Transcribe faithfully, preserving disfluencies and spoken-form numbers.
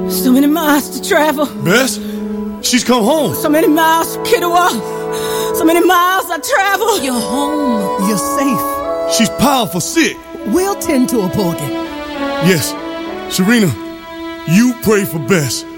So many miles to travel. Bess, she's come home. So many miles to Kittiwah. So many miles I travel. You're home. You're safe. She's powerful sick. We'll tend to her, Porgy. Yes, Serena, you pray for Bess.